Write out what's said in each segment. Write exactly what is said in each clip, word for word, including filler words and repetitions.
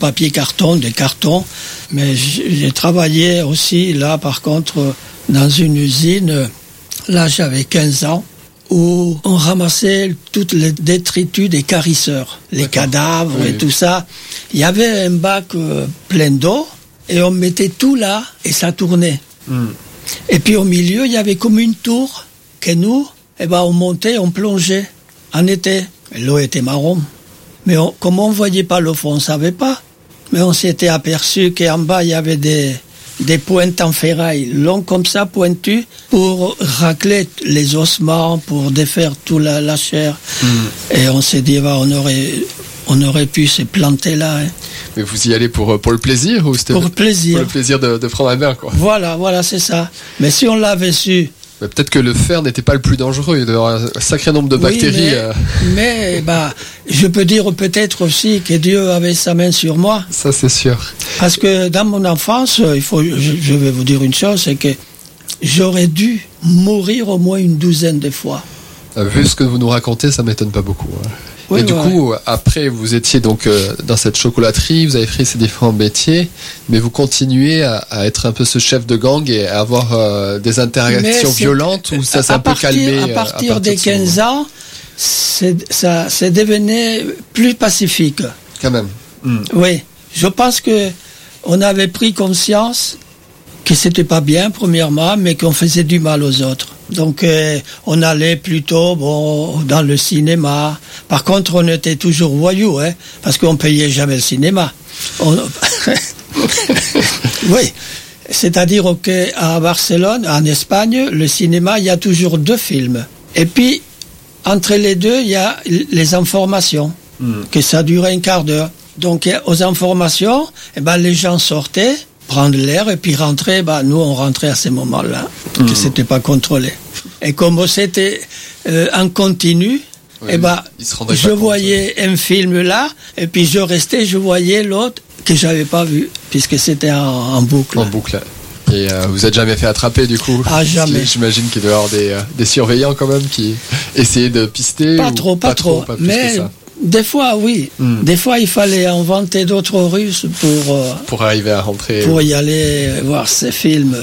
papier carton, des cartons. Mais j'ai travaillé aussi, là, par contre, dans une usine, là, j'avais quinze ans, où on ramassait toutes les détritus des carisseurs, les D'accord. cadavres oui, et oui. tout ça. Il y avait un bac euh, plein d'eau, et on mettait tout là, et ça tournait. Mm. Et puis au milieu, il y avait comme une tour, que nous, eh ben, on montait, on plongeait, en été. Et l'eau était marron. Mais on, comme on ne voyait pas le fond, on ne savait pas. Mais on s'était aperçu qu'en bas, il y avait des, des pointes en ferraille, longues comme ça, pointues, pour racler les ossements, pour défaire toute la, la chair. Mm. Et on s'est dit, bah, on aurait, on aurait pu se planter là. Hein. Mais vous y allez pour, pour le plaisir ou c'était pour le plaisir, pour le plaisir de, de prendre un bain, quoi. Voilà, voilà, c'est ça. Mais si on l'avait su... Mais peut-être que le fer n'était pas le plus dangereux, il doit y avoir un sacré nombre de oui, bactéries. Mais, euh... mais bah, je peux dire peut-être aussi que Dieu avait sa main sur moi. Ça, c'est sûr. Parce que dans mon enfance, il faut, je, je vais vous dire une chose, c'est que j'aurais dû mourir au moins une douzaine de fois. Vu ce que vous nous racontez, ça m'étonne pas beaucoup. Hein. Oui, et du ouais. coup, après, vous étiez donc euh, dans cette chocolaterie, vous avez fait ces différents métiers, mais vous continuez à, à être un peu ce chef de gang et à avoir euh, des interactions violentes ou ça s'est un peu partir, calmé à partir, à partir des de quinze ans, c'est, ça, c'est devenu plus pacifique. Quand même. Mm. Oui, je pense que on avait pris conscience que c'était pas bien, premièrement, mais qu'on faisait du mal aux autres. Donc, euh, on allait plutôt, bon, dans le cinéma. Par contre, on était toujours voyous, hein, parce qu'on payait jamais le cinéma. On... oui. C'est-à-dire qu'à Barcelone, en Espagne, le cinéma, il y a toujours deux films. Et puis, entre les deux, il y a les informations, mmh. que ça durait un quart d'heure. Donc, aux informations, eh ben, les gens sortaient, prendre l'air et puis rentrer, bah, nous on rentrait à ces moments-là, mmh. que c'était pas contrôlé. Et comme c'était euh, en continu, oui, et bah, je voyais compte. Un film là, et puis je restais, je voyais l'autre que j'avais pas vu, puisque c'était en, en boucle. En boucle. Et euh, vous êtes jamais fait attraper du coup? Ah, jamais. J'imagine qu'il doit y avoir des, euh, des surveillants quand même qui essayaient de pister. Pas ou trop, pas, pas trop, trop pas mais des fois oui. Mm. Des fois il fallait inventer d'autres ruses pour euh, pour arriver à rentrer. Pour y aller voir ces films.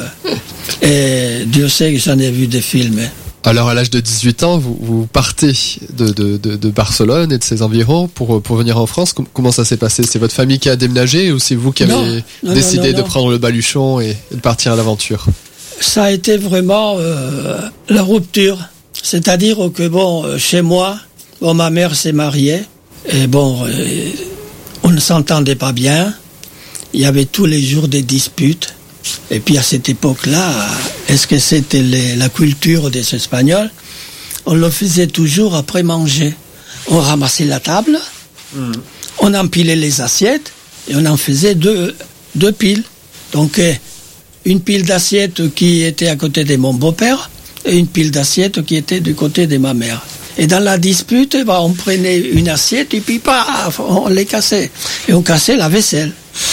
Et Dieu sait que j'en ai vu des films. Alors à l'âge de dix-huit ans, vous, vous partez de, de, de, de Barcelone et de ses environs pour, pour venir en France. Comment ça s'est passé? C'est votre famille qui a déménagé ou c'est vous qui avez non, non, décidé non, non, non. de prendre le baluchon et de partir à l'aventure? Ça a été vraiment euh, la rupture. C'est-à-dire que bon, chez moi, bon, ma mère s'est mariée et bon, euh, on ne s'entendait pas bien. Il y avait tous les jours des disputes. Et puis à cette époque-là, est-ce que c'était les, la culture des Espagnols? On le faisait toujours après manger. On ramassait la table, mmh. on empilait les assiettes et on en faisait deux, deux piles. Donc une pile d'assiettes qui était à côté de mon beau-père et une pile d'assiettes qui était du côté de ma mère. Et dans la dispute, bah, on prenait une assiette et puis paf, on les cassait. Et on cassait la vaisselle.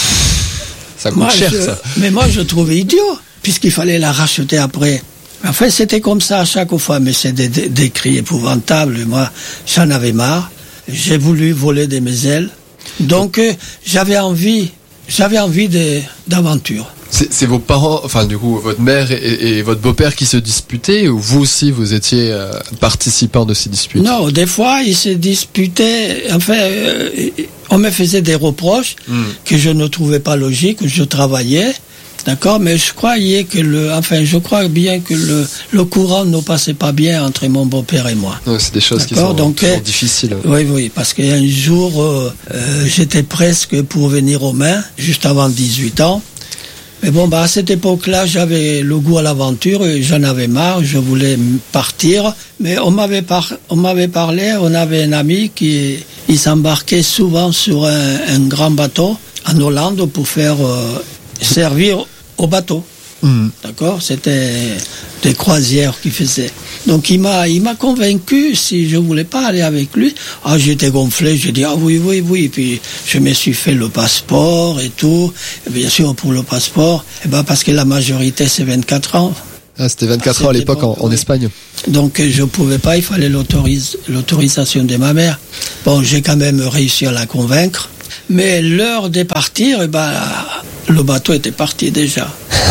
Ça coûte moi, cher, je, ça. Mais moi, je trouvais idiot, puisqu'il fallait la racheter après. Enfin, c'était comme ça à chaque fois, mais c'est des, des, des cris épouvantables. Moi, j'en avais marre. J'ai voulu voler de mes ailes. Donc, euh, j'avais envie, j'avais envie de, d'aventure. C'est, c'est vos parents, enfin du coup votre mère et, et votre beau-père qui se disputaient ou vous aussi vous étiez euh, participant de ces disputes? Non, des fois ils se disputaient, enfin euh, on me faisait des reproches mm. que je ne trouvais pas logiques, que je travaillais, d'accord, mais je croyais que le, enfin je crois bien que le, le courant ne passait pas bien entre mon beau-père et moi. Ouais, c'est des choses d'accord? qui sont, Donc, qui sont difficiles. Oui, oui, parce qu'un jour euh, euh, j'étais presque pour venir aux mains, juste avant dix-huit ans. Mais bon, bah, à cette époque-là, j'avais le goût à l'aventure et j'en avais marre, je voulais partir. Mais on m'avait, par, on m'avait parlé, on avait un ami qui il s'embarquait souvent sur un, un grand bateau en Hollande pour faire euh, servir au bateau. Mmh. D'accord? C'était des croisières qu'il faisait. Donc il m'a, il m'a convaincu si je voulais pas aller avec lui. Ah, j'étais gonflé, j'ai dit ah oui, oui, oui. Puis je me suis fait le passeport et tout. Et bien sûr, pour le passeport, eh ben parce que la majorité c'est vingt-quatre ans. Ah, c'était vingt-quatre ans à l'époque époque, en, en Espagne. Donc je pouvais pas, il fallait l'autorise, l'autorisation de ma mère. Bon, j'ai quand même réussi à la convaincre. Mais l'heure de partir, eh ben, le bateau était parti déjà.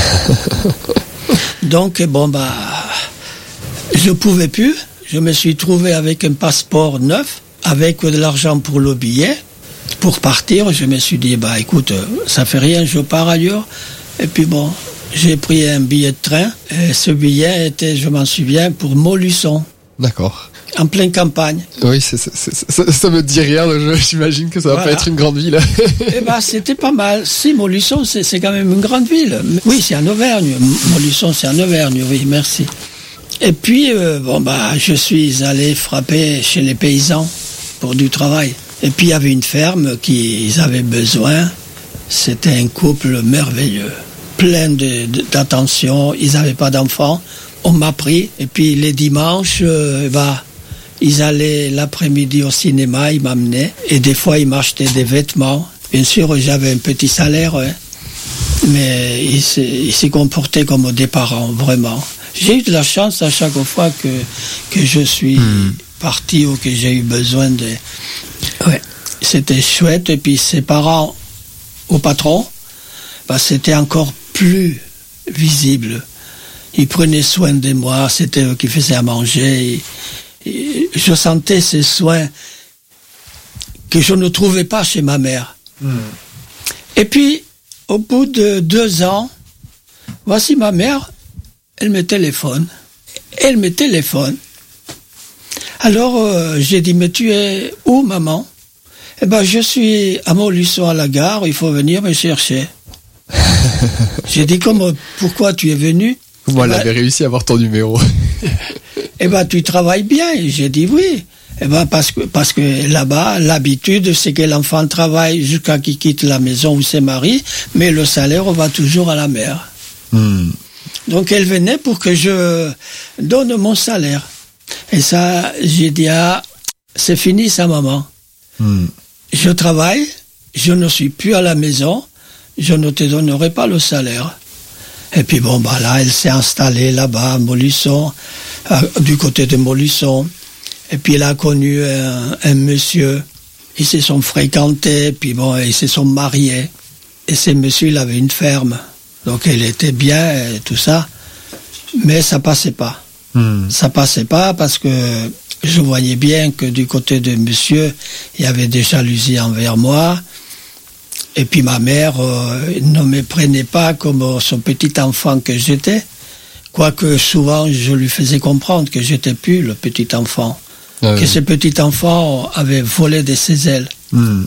Donc, bon, bah, je ne pouvais plus. Je me suis trouvé avec un passeport neuf, avec de l'argent pour le billet. Pour partir, je me suis dit, bah, écoute, ça fait rien, je pars ailleurs. Et puis bon, j'ai pris un billet de train. Et ce billet était, je m'en souviens, pour Montluçon. D'accord. En pleine campagne. Oui, c'est, c'est, c'est, ça, ça me dit rien, j'imagine que ça va voilà. Pas être une grande ville. Eh ben, c'était pas mal. Si, Montluçon, c'est, c'est quand même une grande ville. Oui, c'est en Auvergne. Montluçon, c'est en Auvergne, oui, merci. Et puis, euh, bon, bah, je suis allé frapper chez les paysans pour du travail. Et puis, il y avait une ferme qu'ils avaient besoin. C'était un couple merveilleux, plein de, de, d'attention. Ils n'avaient pas d'enfants. On m'a pris. Et puis, les dimanches, euh, bah, ils allaient l'après-midi au cinéma, ils m'amenaient. Et des fois, ils m'achetaient des vêtements. Bien sûr, j'avais un petit salaire, hein, mais ils, ils s'y comportaient comme des parents, vraiment. J'ai eu de la chance à chaque fois que, que je suis mmh. parti ou que j'ai eu besoin de... Ouais, c'était chouette. Et puis, ses parents, au patron, bah, c'était encore plus visible. Ils prenaient soin de moi, c'était eux qui faisaient à manger. Et, et je sentais ces soins que je ne trouvais pas chez ma mère. Mmh. Et puis, au bout de deux ans, voici ma mère, elle me téléphone. Elle me téléphone. Alors, euh, j'ai dit, mais tu es où, maman? Eh ben, je suis à Montluçon à la gare, il faut venir me chercher. J'ai dit, comment, pourquoi tu es venu? Moi, eh ben, elle avait réussi à avoir ton numéro. Eh ben, tu travailles bien. Et j'ai dit oui. Eh ben, parce que, parce que là-bas, l'habitude, c'est que l'enfant travaille jusqu'à qu'il quitte la maison où c'est mari, mais le salaire va toujours à la mère. Mm. Donc, elle venait pour que je donne mon salaire. Et ça, j'ai dit, ah, c'est fini ça, maman. Mm. Je travaille, je ne suis plus à la maison, je ne te donnerai pas le salaire. Et puis bon, bah là, elle s'est installée là-bas, à Montluçon, euh, du côté de Montluçon. Et puis elle a connu un, un monsieur. Ils se sont fréquentés, puis bon, ils se sont mariés. Et ce monsieur, il avait une ferme. Donc elle était bien et tout ça. Mais ça passait pas. Mmh. Ça passait pas parce que je voyais bien que du côté de monsieur, il y avait des jalousies envers moi. Et puis ma mère euh, ne me prenait pas comme son petit enfant que j'étais, quoique souvent je lui faisais comprendre que j'étais plus le petit enfant, ah, que oui. Ce petit enfant avait volé de ses ailes. Hmm.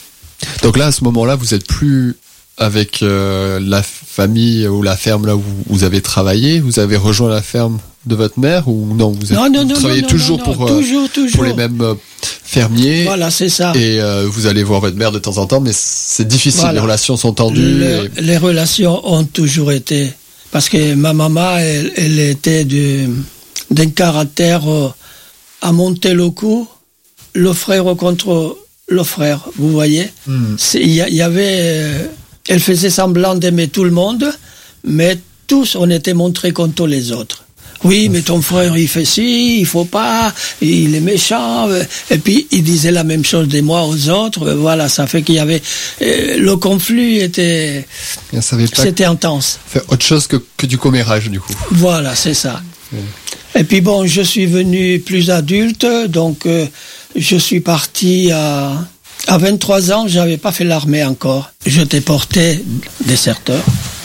Donc là, à ce moment-là, vous êtes plus avec euh, la famille ou la ferme là où vous avez travaillé, vous avez rejoint la ferme de votre mère ou non? Vous, êtes, non, non, vous non, travaillez non, toujours, non, pour, non, euh, toujours, toujours. pour les mêmes euh, fermiers. Voilà, c'est ça. Et euh, vous allez voir votre mère de temps en temps, mais c'est difficile, voilà. Les relations sont tendues. Le, et... Les relations ont toujours été... Parce que ma maman, elle, elle était de, d'un caractère euh, à monter le coup, le frère contre le frère, vous voyez. Il mm. y, y avait... Euh, elle faisait semblant d'aimer tout le monde, mais tous, on était montrés contre les autres. Oui, mais ton frère, il fait ci, il faut pas, il est méchant. Et puis, il disait la même chose de moi aux autres. Voilà, ça fait qu'il y avait... Le conflit était... C'était intense. Faire autre chose que, que du commérage, du coup. Voilà, c'est ça. Ouais. Et puis bon, je suis venu plus adulte, donc euh, je suis parti à... À vingt-trois ans, j'avais pas fait l'armée encore. J'étais porté déserteur.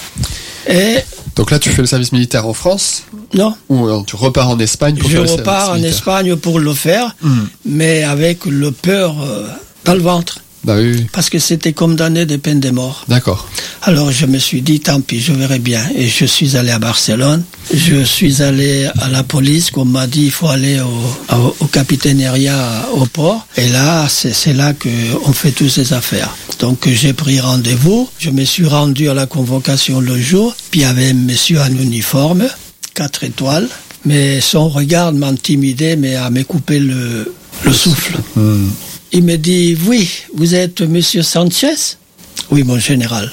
Et... Donc là, tu fais le service militaire en France? Non. Ou alors, tu repars en Espagne pour Je faire le service militaire? Je repars en Espagne pour le faire, mmh. mais avec le peur euh, dans le ventre. Bah oui. Parce que c'était condamné de peine de mort. D'accord. Alors je me suis dit, tant pis, je verrai bien. Et je suis allé à Barcelone. Je suis allé à la police, qu'on m'a dit, il faut aller au, au, au capitaineria, au port. Et là, c'est, c'est là qu'on fait toutes ces affaires. Donc j'ai pris rendez-vous. Je me suis rendu à la convocation le jour. Puis il y avait un monsieur en uniforme, quatre étoiles. Mais son regard m'intimidait, mais à me couper le, le souffle. Mmh. Il me dit, oui, vous êtes monsieur Sanchez? Oui, mon général.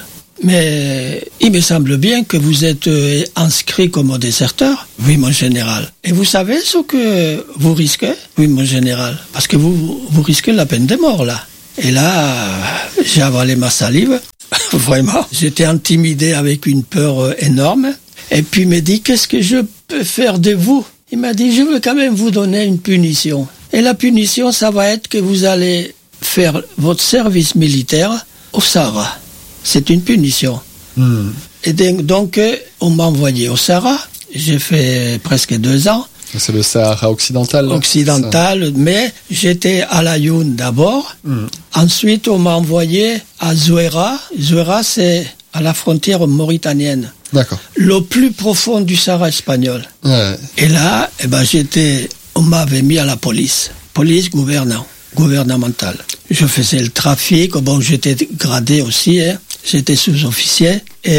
Mais il me semble bien que vous êtes inscrit comme déserteur? Oui, mon général. Et vous savez ce que vous risquez? Oui, mon général. Parce que vous, vous risquez la peine de mort, là. Et là, j'ai avalé ma salive, vraiment. J'étais intimidé avec une peur énorme. Et puis il me dit, qu'est-ce que je peux faire de vous? Il m'a dit, je veux quand même vous donner une punition. Et la punition, ça va être que vous allez faire votre service militaire au Sahara. C'est une punition. Mmh. Et donc, on m'a envoyé au Sahara. J'ai fait presque deux ans. C'est le Sahara occidental. Occidental, ça. Mais j'étais à Laayoune d'abord. Mmh. Ensuite, on m'a envoyé à Zouéra. Zouéra, c'est à la frontière mauritanienne. D'accord. Le plus profond du Sahara espagnol. Ouais. Et là, eh ben, j'étais, on m'avait mis à la police. Police gouvernant, gouvernementale. Je faisais le trafic. Bon, j'étais gradé aussi, hein. J'étais sous-officier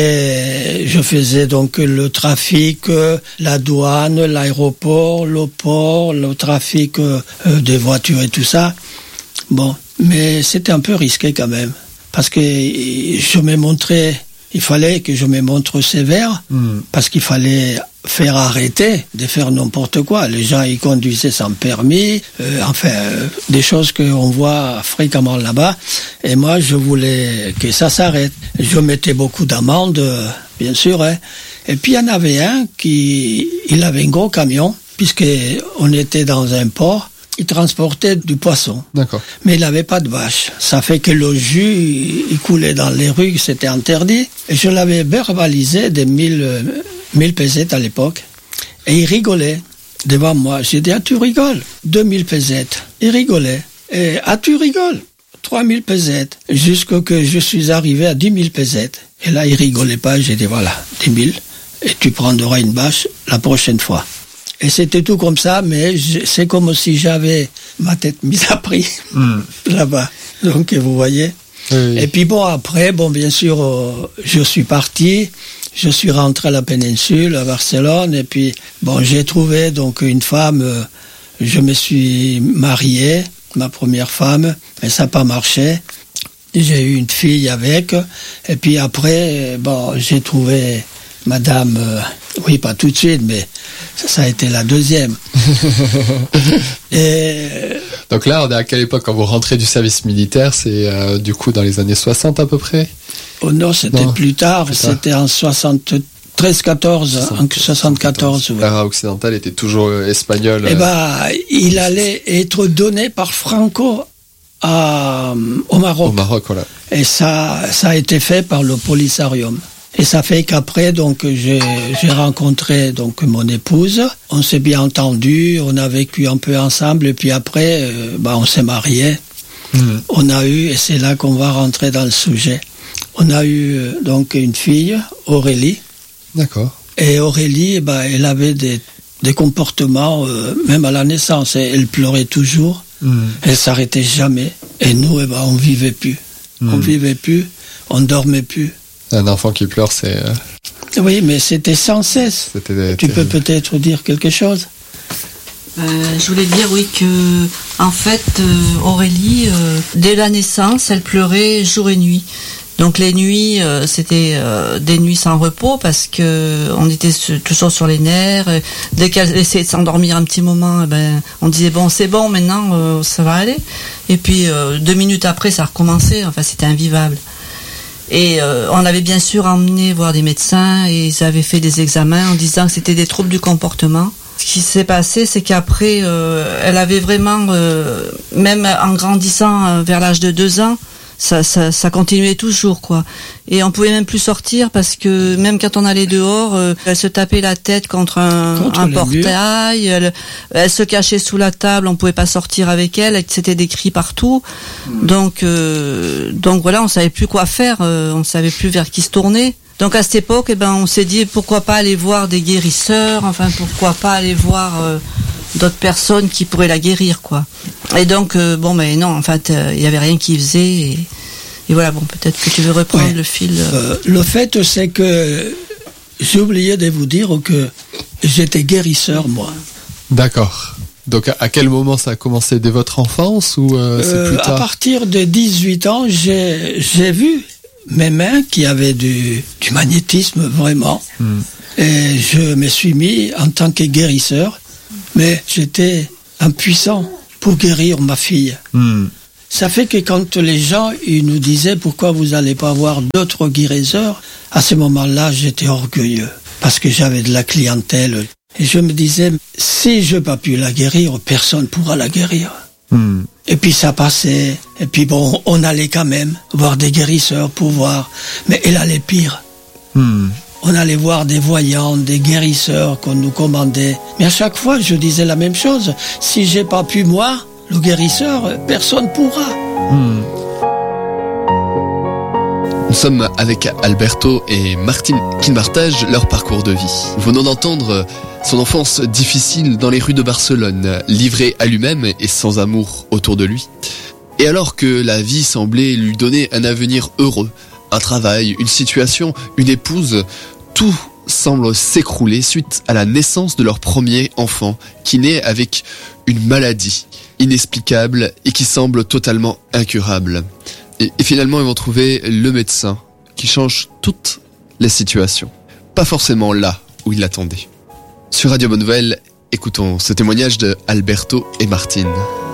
et je faisais donc le trafic, la douane, l'aéroport, le port, le trafic euh, des voitures et tout ça. Bon, mais c'était un peu risqué quand même parce que je me montrais, il fallait que je me montre sévère mmh. parce qu'il fallait faire arrêter de faire n'importe quoi. Les gens, ils conduisaient sans permis, euh, enfin, euh, des choses qu'on voit fréquemment là-bas. Et moi, je voulais que ça s'arrête. Je mettais beaucoup d'amendes, euh, bien sûr. Hein. Et puis, il y en avait un qui, il avait un gros camion, puisqu'on était dans un port. Il transportait du poisson. D'accord. Mais il n'avait pas de vache. Ça fait que le jus, il coulait dans les rues, c'était interdit. Et je l'avais verbalisé de mille, mille pesettes à l'époque. Et il rigolait devant moi. J'ai dit, ah, tu rigoles? deux mille pesettes. Il rigolait. Et, ah, tu rigoles? trois mille pesettes. Jusqu'à que je suis arrivé à dix mille pesettes. Et là, il rigolait pas. J'ai dit, voilà, dix mille. Et tu prendras une bâche la prochaine fois. Et c'était tout comme ça, mais je, c'est comme si j'avais ma tête mise à prix mmh. là-bas. Donc, vous voyez. Oui. Et puis bon, après, bon, bien sûr, euh, je suis parti. Je suis rentré à la péninsule, à Barcelone. Et puis, bon, j'ai trouvé donc une femme. Euh, je me suis marié, ma première femme, mais ça n'a pas marché. J'ai eu une fille avec. Et puis après, bon, j'ai trouvé madame... Euh, oui, pas tout de suite, mais ça, ça a été la deuxième. Et... Donc là, on est à quelle époque quand vous rentrez du service militaire? C'est euh, du coup dans les années soixante à peu près? Oh non, c'était non, plus tard. Plus c'était tard. En soixante-treize quatorze. En soixante-quatorze, oui. Le Sahara occidental était toujours euh, espagnol. Eh ben, il allait être donné par Franco à, au Maroc. Au Maroc, voilà. Et ça, ça a été fait par le Polysarium. Et ça fait qu'après, donc, j'ai, j'ai rencontré donc mon épouse. On s'est bien entendu, on a vécu un peu ensemble, et puis après, euh, bah, on s'est mariés. Mmh. On a eu, et c'est là qu'on va rentrer dans le sujet. On a eu euh, donc une fille, Aurélie. D'accord. Et Aurélie, bah, elle avait des, des comportements, euh, même à la naissance, elle pleurait toujours. Mmh. Elle s'arrêtait jamais. Et nous, eh ben, on vivait plus. Mmh. On vivait plus, on dormait plus. Un enfant qui pleure, c'est... Euh... Oui, mais c'était sans cesse. C'était tu peux peut-être dire quelque chose? euh, Je voulais dire, oui, que, en fait, euh, Aurélie, euh, dès la naissance, elle pleurait jour et nuit. Donc les nuits, euh, c'était euh, des nuits sans repos parce que on était su, toujours sur les nerfs. Dès qu'elle essayait de s'endormir un petit moment, eh ben, on disait bon, c'est bon, maintenant, euh, ça va aller. Et puis, euh, deux minutes après, ça recommençait. Enfin, c'était invivable. Et euh, on l'avait bien sûr emmené voir des médecins et ils avaient fait des examens en disant que c'était des troubles du comportement. Ce qui s'est passé, c'est qu'après, euh, elle avait vraiment, euh, même en grandissant euh, vers l'âge de deux ans, ça, ça, ça continuait toujours, quoi. Et on pouvait même plus sortir parce que même quand on allait dehors, euh, elle se tapait la tête contre un, contre un portail, elle, elle se cachait sous la table, on pouvait pas sortir avec elle, c'était des cris partout. Mmh. Donc, euh, donc voilà, on savait plus quoi faire, euh, on savait plus vers qui se tourner. Donc à cette époque, eh ben, on s'est dit pourquoi pas aller voir des guérisseurs, enfin pourquoi pas aller voir euh, d'autres personnes qui pourraient la guérir, quoi. Et donc euh, bon, mais non, en fait, il euh, y avait rien qui faisait. Et, et voilà, bon, peut-être que tu veux reprendre ouais. le fil. Euh... Euh, le fait, c'est que j'ai oublié de vous dire que j'étais guérisseur, moi. D'accord. Donc à quel moment ça a commencé? Dès votre enfance ou euh, c'est euh, plus tard? À partir de dix-huit ans, j'ai, j'ai vu mes mains qui avaient du, du magnétisme, vraiment. Hmm. Et je me suis mis en tant que guérisseur, mais j'étais impuissant pour guérir ma fille. Hmm. Ça fait que quand les gens ils nous disaient pourquoi vous n'allez pas voir d'autres guérisseurs, à ce moment-là, j'étais orgueilleux parce que j'avais de la clientèle. Et je me disais, si je n'ai pas pu la guérir, personne ne pourra la guérir. Mm. Et puis ça passait. Et puis bon, on allait quand même voir des guérisseurs pour voir. Mais elle allait pire. Mm. On allait voir des voyants, des guérisseurs qu'on nous commandait. Mais à chaque fois, je disais la même chose. Si j'ai pas pu moi, le guérisseur, personne pourra. Hmm. Nous sommes avec Alberto et Martine qui partagent leur parcours de vie. Nous venons d'entendre son enfance difficile dans les rues de Barcelone, livré à lui-même et sans amour autour de lui. Et alors que la vie semblait lui donner un avenir heureux, un travail, une situation, une épouse, tout semble s'écrouler suite à la naissance de leur premier enfant qui naît avec une maladie inexplicable et qui semble totalement incurable. Et, et finalement, ils vont trouver le médecin qui change toutes les situations. Pas forcément là où ils l'attendaient. Sur Radio Bonne Nouvelle, écoutons ce témoignage de Alberto et Martine.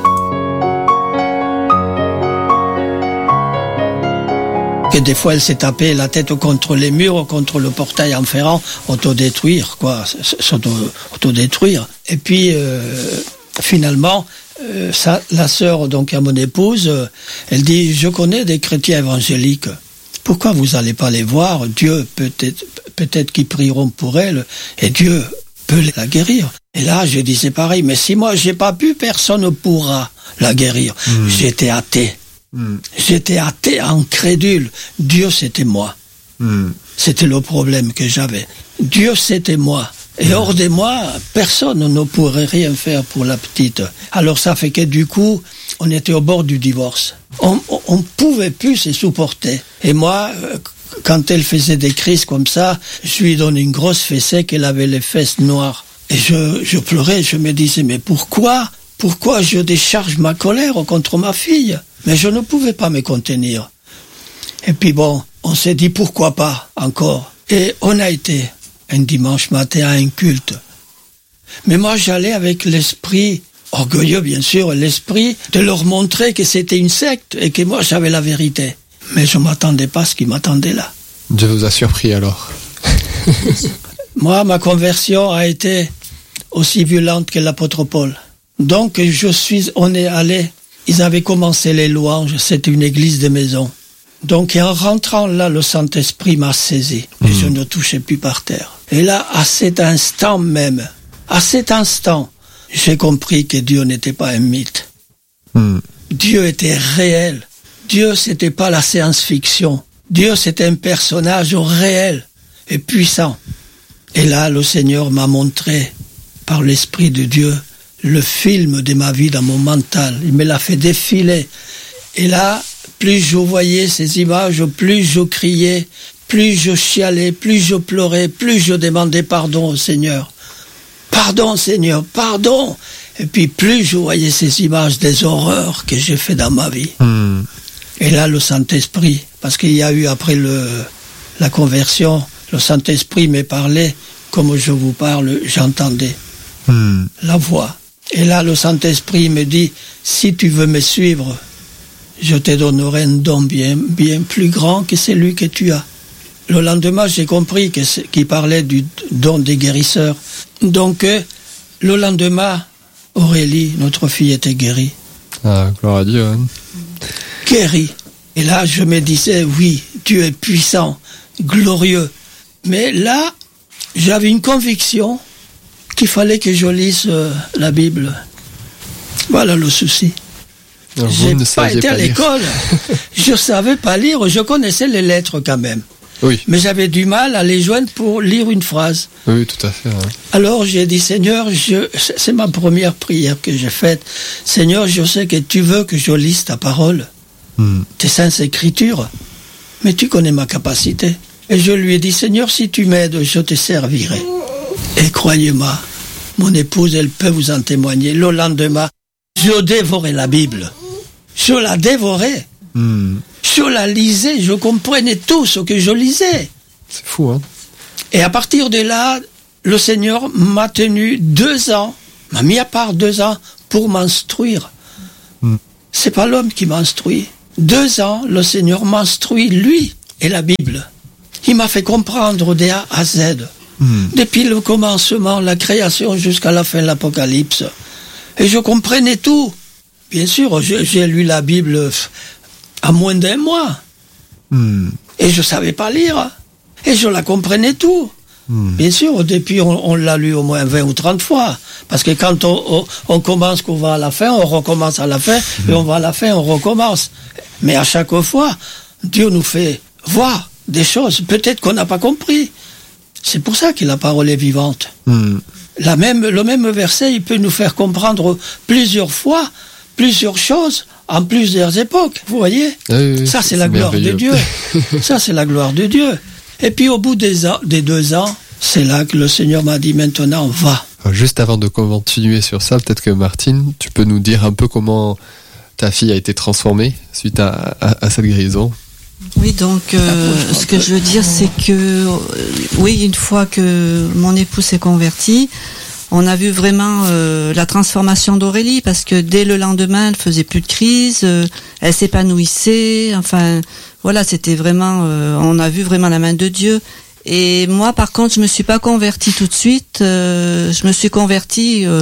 Que des fois, elle s'est tapée la tête contre les murs, contre le portail en ferrant, autodétruire, quoi, s'auto-détruire. Et puis, euh, finalement, euh, ça, la sœur, donc, à mon épouse, euh, elle dit, je connais des chrétiens évangéliques. Pourquoi vous n'allez pas les voir? Dieu, peut-être, peut-être qu'ils prieront pour elle, et Dieu peut la guérir. Et là, je disais pareil, mais si moi, j'ai pas pu, personne ne pourra la guérir. Mmh. J'étais athée. Mm. J'étais athée, incrédule. Dieu, c'était moi. Mm. C'était le problème que j'avais. Dieu, c'était moi. Et mm. hors de moi, personne ne pourrait rien faire pour la petite. Alors ça fait que du coup, on était au bord du divorce. On, on pouvait plus se supporter. Et moi, quand elle faisait des crises comme ça, je lui donnais une grosse fessée qu'elle avait les fesses noires. Et je, je pleurais, je me disais, mais pourquoi Pourquoi je décharge ma colère contre ma fille? Mais je ne pouvais pas me contenir. Et puis bon, on s'est dit pourquoi pas encore. Et on a été un dimanche matin à un culte. Mais moi j'allais avec l'esprit, orgueilleux bien sûr, l'esprit de leur montrer que c'était une secte et que moi j'avais la vérité. Mais je ne m'attendais pas à ce qui m'attendait là. Dieu vous a surpris alors. Moi, ma conversion a été aussi violente que l'apôtre Paul. Donc je suis, on est allé, ils avaient commencé les louanges, c'était une église de maison. Donc en rentrant là, le Saint-Esprit m'a saisi et mmh. je ne touchais plus par terre. Et là, à cet instant même, à cet instant, j'ai compris que Dieu n'était pas un mythe. Mmh. Dieu était réel. Dieu, c'était pas la science-fiction. Dieu, c'était un personnage réel et puissant. Et là, le Seigneur m'a montré, par l'Esprit de Dieu, le film de ma vie dans mon mental. Il me l'a fait défiler. Et là, plus je voyais ces images, plus je criais, plus je chialais, plus je pleurais, plus je demandais pardon au Seigneur. Pardon, Seigneur, pardon. Et puis plus je voyais ces images des horreurs que j'ai fait dans ma vie. Mmh. Et là, le Saint-Esprit, parce qu'il y a eu après le, la conversion, le Saint-Esprit me parlait, comme je vous parle, j'entendais mmh. la voix. Et là, le Saint-Esprit me dit, si tu veux me suivre, je te donnerai un don bien, bien plus grand que celui que tu as. Le lendemain, j'ai compris que qu'il parlait du don des guérisseurs. Donc, euh, le lendemain, Aurélie, notre fille, était guérie. Ah, gloire à Dieu. Hein. Guérie. Et là, je me disais, oui, Dieu est puissant, glorieux. Mais là, j'avais une conviction qu'il fallait que je lise euh, la Bible. Voilà le souci. Alors, j'ai pas été pas à l'école. Je savais pas lire, je connaissais les lettres quand même. Oui. Mais j'avais du mal à les joindre pour lire une phrase. Oui, tout à fait. Ouais. Alors j'ai dit, Seigneur, je, c'est ma première prière que j'ai faite. Seigneur, je sais que tu veux que je lise ta parole, mm. tes saintes écritures, mais tu connais ma capacité. Et je lui ai dit, Seigneur, si tu m'aides, je te servirai. Et croyez-moi, mon épouse, elle peut vous en témoigner. Le lendemain, je dévorais la Bible. Je la dévorais. Mm. Je la lisais, je comprenais tout ce que je lisais. C'est fou, hein? Et à partir de là, le Seigneur m'a tenu deux ans, m'a mis à part deux ans pour m'instruire. Mm. C'est pas l'homme qui m'instruit. Deux ans, le Seigneur m'instruit, lui, et la Bible. Il m'a fait comprendre de A à Z. Mmh. Depuis le commencement, la création jusqu'à la fin de l'Apocalypse. Et je comprenais tout. Bien sûr, j'ai, j'ai lu la Bible à moins d'un mois. Mmh. Et je savais pas lire. Et je la comprenais tout. Mmh. Bien sûr, depuis on, on l'a lu au moins vingt ou trente fois. Parce que quand on, on, on commence qu'on va à la fin, on recommence à la fin, mmh. et on va à la fin, on recommence. Mais à chaque fois, Dieu nous fait voir des choses, peut-être qu'on n'a pas compris. C'est pour ça que la parole est vivante. Mmh. La même, le même verset, il peut nous faire comprendre plusieurs fois, plusieurs choses, en plusieurs époques. Vous voyez ? Oui, oui, ça, c'est, c'est la gloire de Dieu. Ça, c'est la gloire de Dieu. Et puis, au bout des, ans, des deux ans, c'est là que le Seigneur m'a dit, maintenant, va. Juste avant de continuer sur ça, peut-être que Martine, tu peux nous dire un peu comment ta fille a été transformée suite à, à, à cette guérison. Oui, donc euh, ce que je veux dire, c'est que euh, oui, une fois que mon époux s'est converti, on a vu vraiment euh, la transformation d'Aurélie, parce que dès le lendemain, elle faisait plus de crise, euh, elle s'épanouissait, enfin voilà, c'était vraiment, euh, on a vu vraiment la main de Dieu. Et moi, par contre, je me suis pas convertie tout de suite, euh, je me suis convertie euh,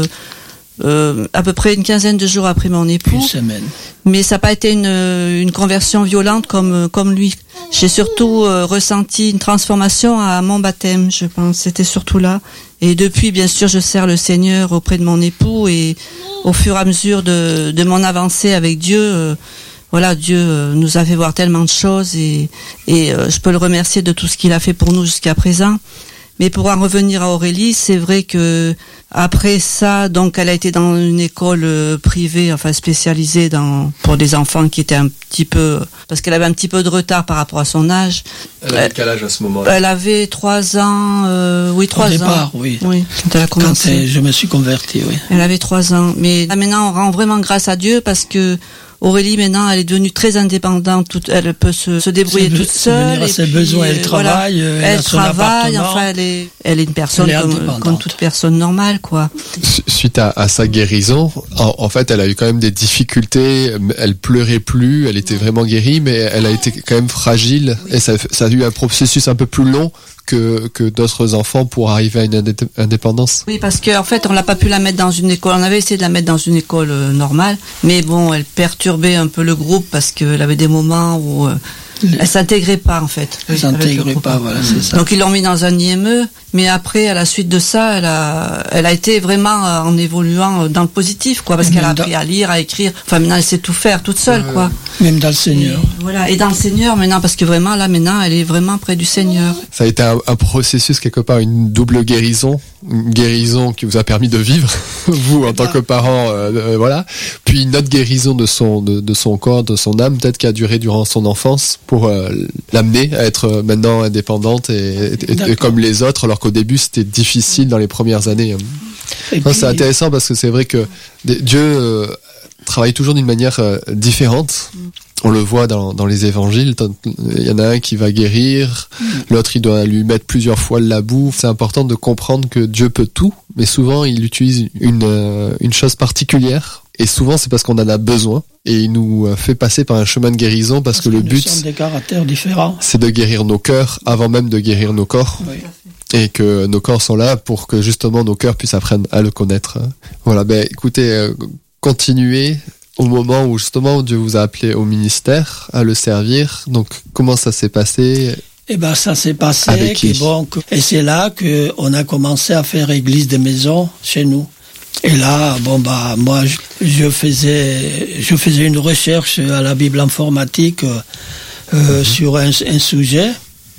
Euh, à peu près une quinzaine de jours après mon époux. Une semaine. Mais ça n'a pas été une, une conversion violente comme comme lui. J'ai surtout euh, ressenti une transformation à mon baptême, je pense. C'était surtout là. Et depuis, bien sûr, je sers le Seigneur auprès de mon époux, et au fur et à mesure de, de mon avancée avec Dieu, euh, voilà, Dieu euh, nous a fait voir tellement de choses, et, et euh, je peux le remercier de tout ce qu'il a fait pour nous jusqu'à présent. Mais pour en revenir à Aurélie, c'est vrai que après ça, donc elle a été dans une école privée, enfin spécialisée dans pour des enfants qui étaient un petit peu, parce qu'elle avait un petit peu de retard par rapport à son âge. Elle avait quel âge à ce moment-là ? Elle avait trois ans, euh, oui trois ans. Au départ, oui. Oui, quand elle a commencé. Quand je me suis convertie, oui. Elle avait trois ans, mais là, maintenant on rend vraiment grâce à Dieu, parce que Aurélie, maintenant, elle est devenue très indépendante. Toute, elle peut se, se débrouiller toute seule. À ses besoins, elle travaille. Voilà, elle, elle travaille. Enfin, elle est, elle est une personne est comme, comme toute personne normale, quoi. Suite à, à sa guérison, en, en fait, elle a eu quand même des difficultés. Elle pleurait plus. Elle était vraiment guérie, mais elle a été quand même fragile. Et ça, ça a eu un processus un peu plus long que, que d'autres enfants pour arriver à une indé- indépendance. Oui, parce qu'en fait, on l'a pas pu la mettre dans une école. On avait essayé de la mettre dans une école euh, normale, mais bon, elle perturbait un peu le groupe, parce qu'elle avait des moments où euh, elle s'intégrait pas, en fait. Elle s'intégrait pas, voilà, c'est ça. Donc ils l'ont mis dans un I M E, mais après, à la suite de ça, elle a, elle a été vraiment en évoluant dans le positif, quoi, parce qu'elle a appris à lire, à écrire. Enfin, maintenant, elle sait tout faire toute seule, euh, quoi. Même dans le Seigneur. Et, voilà, et dans le Seigneur maintenant, parce que vraiment, là, maintenant, elle est vraiment près du Seigneur. Ça a été un, un processus, quelque part, une double guérison, une guérison qui vous a permis de vivre, vous, en tant que parent, euh, euh, voilà. Puis une autre guérison de son, de, de son corps, de son âme, peut-être qui a duré durant son enfance, pour euh, l'amener à être maintenant indépendante et, et, et comme les autres, alors qu'au début c'était difficile dans les premières années. Non, puis... C'est intéressant, parce que c'est vrai que Dieu euh, travaille toujours d'une manière euh, différente. Mm. On le voit dans, dans les évangiles, il y en a un qui va guérir, mm. l'autre il doit lui mettre plusieurs fois la boue. C'est important de comprendre que Dieu peut tout, mais souvent il utilise une, euh, une chose particulière. Et souvent, c'est parce qu'on en a besoin, et il nous fait passer par un chemin de guérison, parce, parce que le but, nous sommes des caractères différents. C'est de guérir nos cœurs avant même de guérir nos corps. Oui. Et que nos corps sont là pour que justement nos cœurs puissent apprendre à le connaître. Voilà, ben écoutez, euh, continuez au moment où justement Dieu vous a appelé au ministère, à le servir. Donc, comment ça s'est passé ? Eh ben, ça s'est passé, avec qui ? Bon, et c'est là que on a commencé à faire église des maisons chez nous. Et là, bon bah moi je, je faisais je faisais une recherche à la Bible informatique euh, euh, mmh. sur un, un sujet,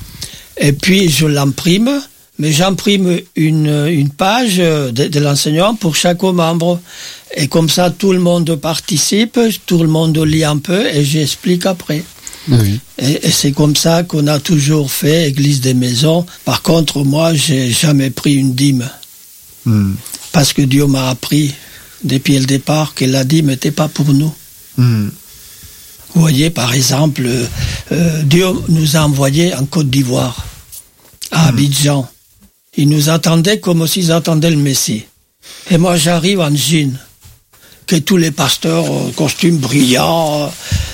et puis je l'imprime, mais j'imprime une une page de, de l'enseignant pour chaque membre, et comme ça tout le monde participe, tout le monde lit un peu, et j'explique après. Oui. Et, et c'est comme ça qu'on a toujours fait Église des Maisons. Par contre, moi j'ai jamais pris une dîme. Mmh. Parce que Dieu m'a appris, depuis le départ, que la dîme n'était pas pour nous. Mmh. Vous voyez, par exemple, euh, Dieu nous a envoyés en Côte d'Ivoire, à mmh. Abidjan. Il nous attendait comme s'ils attendaient le Messie. Et moi, j'arrive en jean. que tous les pasteurs en costume brillant.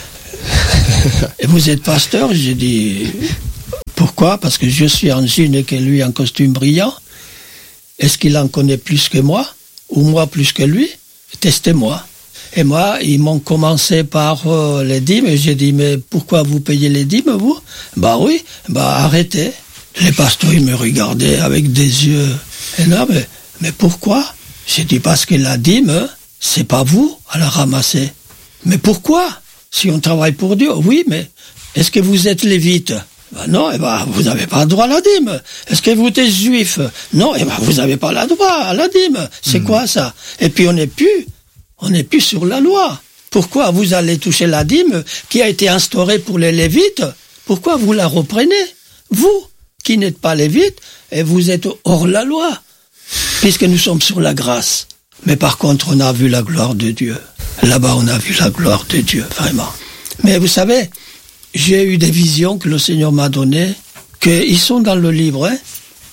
Et vous êtes pasteur? J'ai dit, pourquoi? Parce que je suis en jean et que lui en costume brillant. Est-ce qu'il en connaît plus que moi? Ou moi plus que lui? Testez-moi. Et moi, ils m'ont commencé par euh, les dîmes, et j'ai dit, mais pourquoi vous payez les dîmes, vous? Bah oui, bah arrêtez. Les pasteurs, ils me regardaient avec des yeux énormes, mais, mais pourquoi? J'ai dit, parce que la dîme, c'est pas vous à la ramasser. Mais pourquoi? Si on travaille pour Dieu, oui, mais est-ce que vous êtes lévite? Ben non, eh ben, vous n'avez pas le droit à la dîme. Est-ce que vous êtes juif? Non, eh ben, vous n'avez pas le droit à la dîme. C'est mmh. quoi ça? Et puis on n'est plus, on n'est plus sur la loi. Pourquoi vous allez toucher la dîme qui a été instaurée pour les lévites? Pourquoi vous la reprenez? Vous, qui n'êtes pas lévite, et vous êtes hors la loi, puisque nous sommes sur la grâce. Mais par contre, on a vu la gloire de Dieu. Là-bas, on a vu la gloire de Dieu, vraiment. Mais vous savez, j'ai eu des visions que le Seigneur m'a données, qu'ils sont dans le livre. Hein.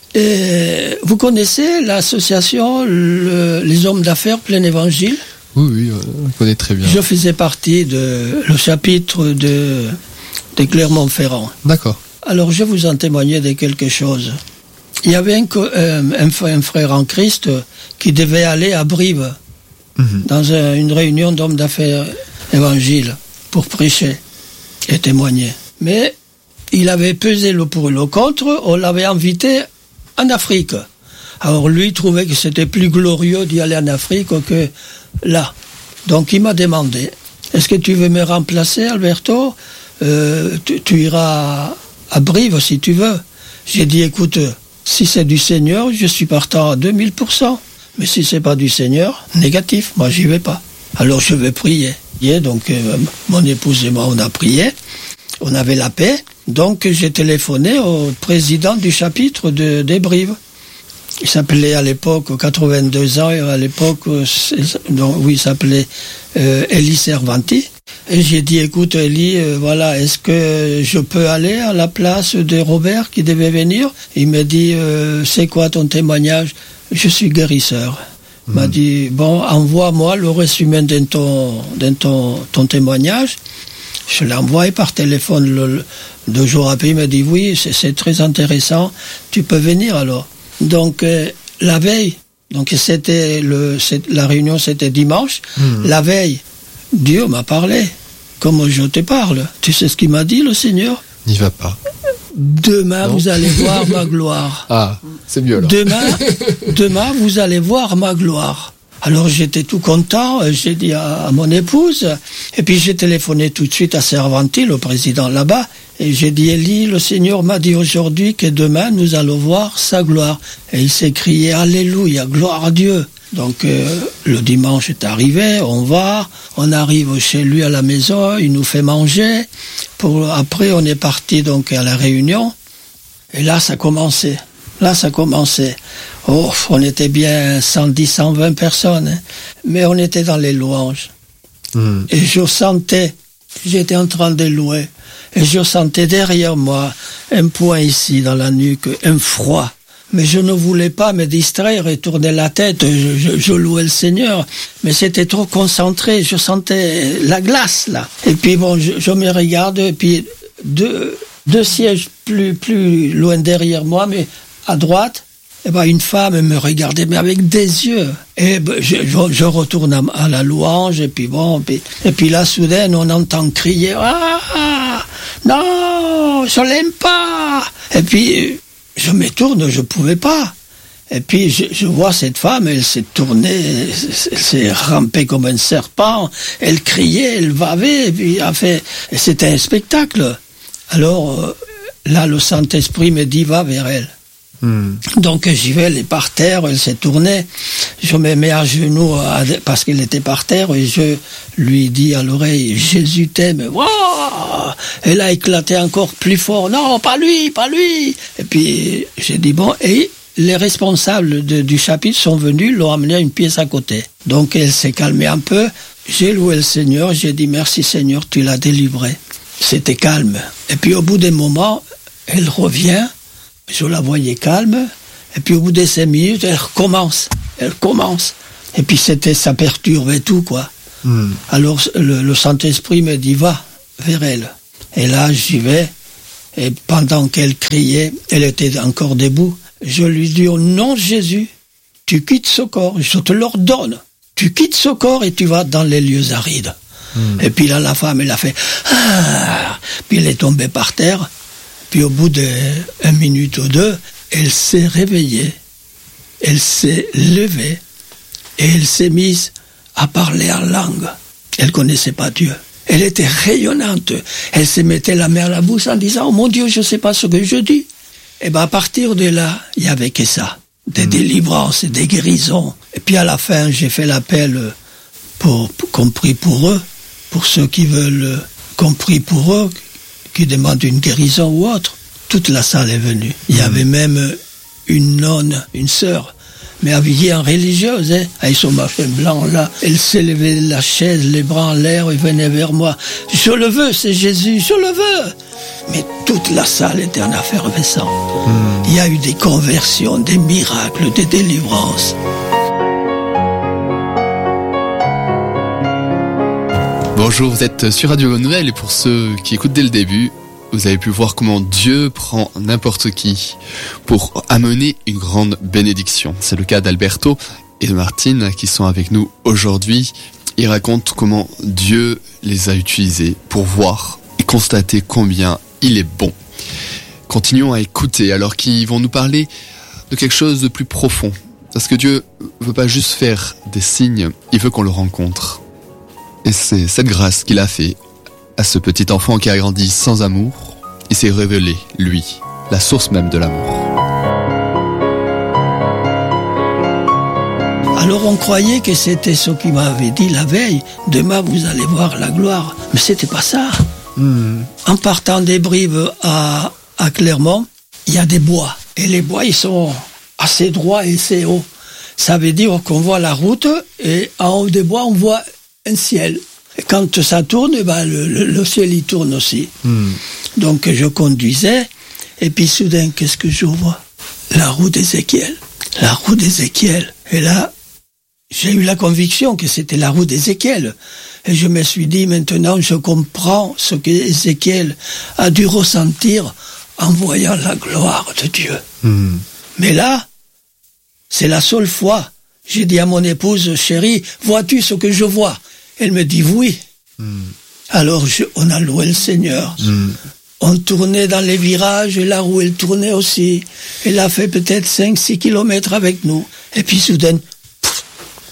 Et vous connaissez l'association le, Les Hommes d'Affaires Plein Évangile? Oui, oui, on connaît très bien. Je faisais partie de le chapitre de, de Clermont-Ferrand. D'accord. Alors, je vais vous en témoigner de quelque chose. Il y avait un, un, un frère en Christ qui devait aller à Brive, mmh. dans un, une réunion d'hommes d'affaires évangile, pour prêcher et témoigner. Mais il avait pesé le pour et le contre, on l'avait invité en Afrique. Alors lui, il trouvait que c'était plus glorieux d'y aller en Afrique que là. Donc il m'a demandé, est-ce que tu veux me remplacer, Alberto? euh, tu, tu iras à Brive si tu veux. J'ai dit, écoute, si c'est du Seigneur, je suis partant à deux mille pour cent. Mais si c'est pas du Seigneur, négatif, moi j'y vais pas. Alors je vais prier. Et donc euh, mon épouse et moi, on a prié. On avait la paix. Donc j'ai téléphoné au président du chapitre de, des Brives. Il s'appelait à l'époque, quatre-vingt-deux ans, et à l'époque, donc, oui, il s'appelait euh, Elie Servanti. Et j'ai dit, écoute Elie, euh, voilà, est-ce que je peux aller à la place de Robert qui devait venir? Il m'a dit, euh, c'est quoi ton témoignage? Je suis guérisseur. Il mmh. m'a dit, bon, envoie-moi le résumé de ton, de ton, ton témoignage. Je l'ai envoyé par téléphone le, le, deux jours après. Il m'a dit, oui, c'est, c'est très intéressant, tu peux venir alors. Donc, euh, la veille, donc c'était le, c'est, la réunion c'était dimanche, mmh. la veille, Dieu m'a parlé, comme je te parle. Tu sais ce qu'il m'a dit, le Seigneur? N'y va pas. Demain, non. Vous allez voir ma gloire. Ah, c'est mieux alors. Demain, demain, vous allez voir ma gloire. Alors j'étais tout content, j'ai dit à, à mon épouse, et puis j'ai téléphoné tout de suite à Servanti, le président là-bas, et j'ai dit, Elie, le Seigneur m'a dit aujourd'hui que demain nous allons voir sa gloire. Et il s'est crié, Alléluia, gloire à Dieu. Donc euh, le dimanche est arrivé, on va, on arrive chez lui à la maison, il nous fait manger. Pour, après on est parti donc à la réunion, et là ça commençait. Là, ça commençait. Oh, on était bien cent dix, cent vingt personnes. Hein. Mais on était dans les louanges. Mmh. Et je sentais, j'étais en train de louer. Et je sentais derrière moi un point ici, dans la nuque, un froid. Mais je ne voulais pas me distraire et tourner la tête. Je, je, je louais le Seigneur. Mais c'était trop concentré. Je sentais la glace, là. Et puis bon, je, je me regarde, et puis deux, deux sièges plus, plus loin derrière moi, mais à droite, eh ben, une femme me regardait, mais avec des yeux. Et ben, je, je, je retourne à, à la louange, et puis bon, puis, et puis là, soudain, on entend crier, ah, non, je l'aime pas. Et puis, je me tourne, je pouvais pas. Et puis, je, je vois cette femme, elle s'est tournée, elle s'est rampée comme un serpent, elle criait, elle bavait, et puis, en fait, c'était un spectacle. Alors, là, le Saint-Esprit me dit, va vers elle. Mmh. Donc j'y vais, elle est par terre, elle s'est tournée, je me mets à genoux à, parce qu'elle était par terre et je lui dis à l'oreille, Jésus t'aime. Wow, elle a éclaté encore plus fort, non, pas lui, pas lui. Et puis j'ai dit bon, et les responsables de, du chapitre sont venus, l'ont amené à une pièce à côté. Donc elle s'est calmée un peu, j'ai loué le Seigneur, j'ai dit merci Seigneur, tu l'as délivré. C'était calme. Et puis au bout d'un moment, elle revient. Je la voyais calme, et puis au bout de cinq minutes, elle recommence, elle commence. Et puis c'était, ça perturbait tout, quoi. Mm. Alors le, le Saint-Esprit me dit, va vers elle. Et là, j'y vais. Et pendant qu'elle criait, elle était encore debout. Je lui dis, au nom de Jésus, tu quittes ce corps, je te l'ordonne. Tu quittes ce corps et tu vas dans les lieux arides. Mm. Et puis là, la femme, elle a fait, ah, puis elle est tombée par terre. Puis au bout d'une minute ou deux, elle s'est réveillée. Elle s'est levée. Et elle s'est mise à parler en langue. Elle connaissait pas Dieu. Elle était rayonnante. Elle se mettait la main à la bouche en disant, oh mon Dieu, je sais pas ce que je dis. Et ben à partir de là, il y avait que ça. Des mmh. délivrances, des guérisons. Et puis à la fin, j'ai fait l'appel pour, pour qu'on prie pour eux, pour ceux qui veulent qu'on prie pour eux, qui demandent une guérison ou autre. Toute la salle est venue. Il y mmh. avait même une nonne, une sœur, mais habillée en religieuse, hein, avec son machin blanc là. Elle s'est levée de la chaise, les bras en l'air, et venait vers moi. Je le veux, c'est Jésus, je le veux. Mais toute la salle était en effervescence. Mmh. Il y a eu des conversions, des miracles, des délivrances. Bonjour, vous êtes sur Radio Noël et pour ceux qui écoutent dès le début, vous avez pu voir comment Dieu prend n'importe qui pour amener une grande bénédiction. C'est le cas d'Alberto et de Martine qui sont avec nous aujourd'hui. Ils racontent comment Dieu les a utilisés pour voir et constater combien il est bon. Continuons à écouter alors qu'ils vont nous parler de quelque chose de plus profond. Parce que Dieu ne veut pas juste faire des signes, il veut qu'on le rencontre. Et c'est cette grâce qu'il a fait à ce petit enfant qui a grandi sans amour. Il s'est révélé, lui, la source même de l'amour. Alors on croyait que c'était ce qu'il m'avait dit la veille. Demain vous allez voir la gloire. Mais c'était pas ça. Mmh. En partant des Brives à, à Clermont, il y a des bois. Et les bois, ils sont assez droits et assez hauts. Ça veut dire qu'on voit la route et en haut des bois, on voit un ciel. Et quand ça tourne, ben le, le, le ciel il tourne aussi. Mmh. Donc je conduisais, et puis soudain, qu'est-ce que je vois? La roue d'Ézéchiel. La roue d'Ézéchiel. Et là, j'ai eu la conviction que c'était la roue d'Ézéchiel. Et je me suis dit, maintenant, je comprends ce qu'Ézéchiel a dû ressentir en voyant la gloire de Dieu. Mmh. Mais là, c'est la seule fois. J'ai dit à mon épouse, chérie, vois-tu ce que je vois? Elle me dit oui. Mm. Alors je, on a loué le Seigneur. Mm. On tournait dans les virages et la roue elle tournait aussi. Elle a fait peut-être cinq six kilomètres avec nous. Et puis soudain, pff,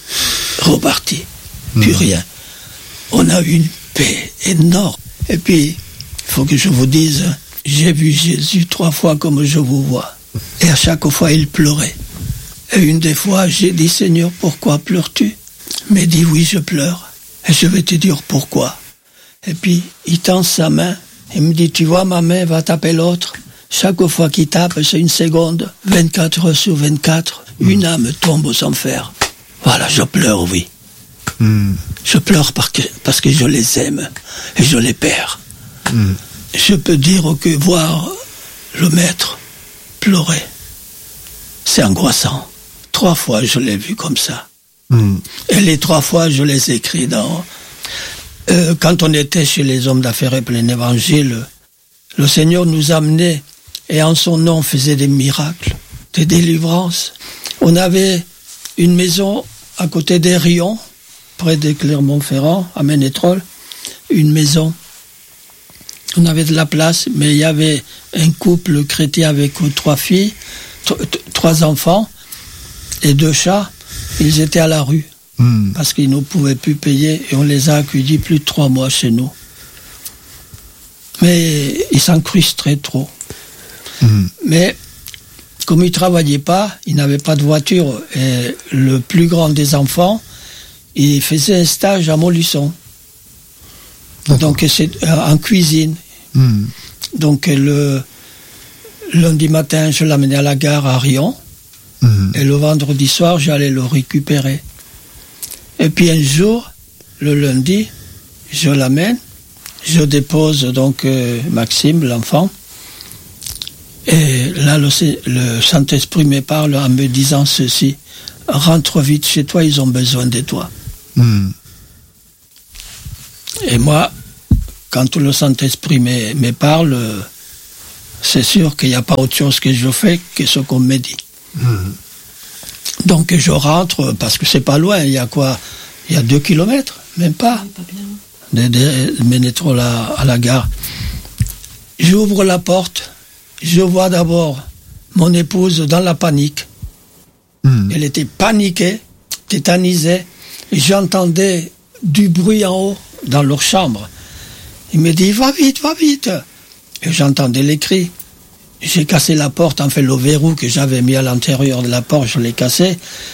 reparti. Mm. Plus rien. On a eu une paix énorme. Et puis, il faut que je vous dise, j'ai vu Jésus trois fois comme je vous vois. Et à chaque fois, il pleurait. Et une des fois, j'ai dit, Seigneur, pourquoi pleures-tu? Il m'a dit, oui, je pleure. Et je vais te dire pourquoi. Et puis, il tend sa main. Il me dit, tu vois, ma main va taper l'autre. Chaque fois qu'il tape, c'est une seconde. vingt-quatre heures sur vingt-quatre, mmh. une âme tombe aux enfers. Voilà, je pleure, oui. Mmh. Je pleure parce que, parce que je les aime. Et je les perds. Mmh. Je peux dire que voir le maître pleurer, c'est angoissant. Trois fois, je l'ai vu comme ça. Mmh. Et les trois fois, je les écris dans... Euh, quand on était chez les hommes d'affaires et plein évangile, le Seigneur nous amenait et en son nom faisait des miracles, des délivrances. On avait une maison à côté des Rions, près de Clermont-Ferrand, à Ménétrol, une maison. On avait de la place, mais il y avait un couple chrétien avec trois filles, t- t- trois enfants et deux chats. Ils étaient à la rue, mmh. parce qu'ils ne pouvaient plus payer, et on les a accueillis plus de trois mois chez nous. Mais ils s'incrustaient trop. Mmh. Mais comme ils ne travaillaient pas, ils n'avaient pas de voiture, et le plus grand des enfants, il faisait un stage à Montluçon. D'accord. Donc c'est en cuisine. Mmh. Donc le lundi matin, je l'amenais à la gare à Rion. Mmh. Et le vendredi soir, j'allais le récupérer. Et puis un jour, le lundi, je l'amène, je dépose donc euh, Maxime, l'enfant. Et là, le, le Saint-Esprit me parle en me disant ceci. rentre vite chez toi, ils ont besoin de toi. Mm. Et moi, quand le Saint-Esprit me, me parle, c'est sûr qu'il n'y a pas autre chose que je fais que ce qu'on me dit. Mm. Donc je rentre, parce que c'est pas loin, il y a quoi? Il y a deux kilomètres, même pas, de, de, de Ménétrol à, à la gare. J'ouvre la porte, je vois d'abord mon épouse dans la panique. Mm. Elle était paniquée, tétanisée, et j'entendais du bruit en haut, dans leur chambre. Il me dit, va vite, va vite. Et j'entendais les cris. J'ai cassé la porte, en fait le verrou que j'avais mis à l'intérieur de la porte, je l'ai cassé.